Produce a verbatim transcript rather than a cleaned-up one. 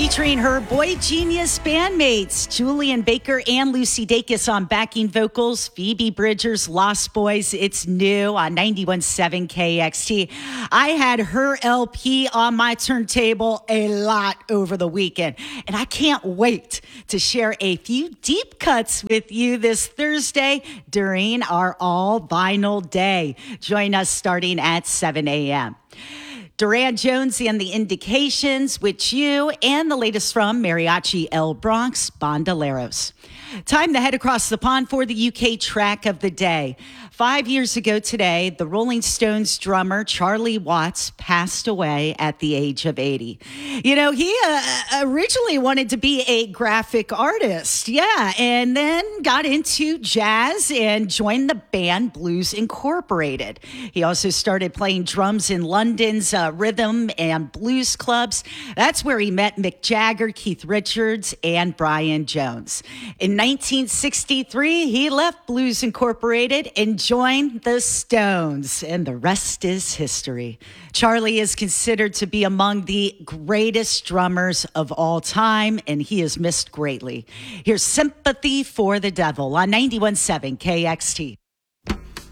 featuring her boy genius bandmates, Julian Baker and Lucy Dacus on backing vocals, Phoebe Bridgers, Lost Boys. It's new on ninety-one point seven K X T. I had her L P on my turntable a lot over the weekend, and I can't wait to share a few deep cuts with you this Thursday during our all vinyl day. Join us starting at seven a.m. Duran Jones and the Indications, With You, and the latest from Mariachi El Bronx, Bandoleros. Time to head across the pond for the U K track of the day. Five years ago today, the Rolling Stones drummer Charlie Watts passed away at the age of eighty. You know, he uh, originally wanted to be a graphic artist, yeah, and then got into jazz and joined the band Blues Incorporated. He also started playing drums in London's uh, rhythm and blues clubs. That's where he met Mick Jagger, Keith Richards, and Brian Jones. In nineteen sixty-three, he left Blues Incorporated and joined the Stones, and the rest is history. Charlie is considered to be among the greatest drummers of all time, and he is missed greatly. Here's Sympathy for the Devil on ninety-one point seven K X T.